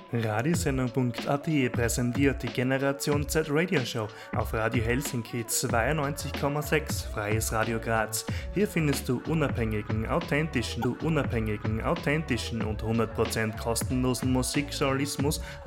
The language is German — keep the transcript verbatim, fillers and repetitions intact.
Radiosendung punkt a t präsentiert die Generation Z Radio Show auf Radio Helsinki zweiundneunzig Komma sechs Freies Radio Graz. Hier findest du unabhängigen, authentischen, du unabhängigen, authentischen und hundert Prozent kostenlosen Musikjournalismus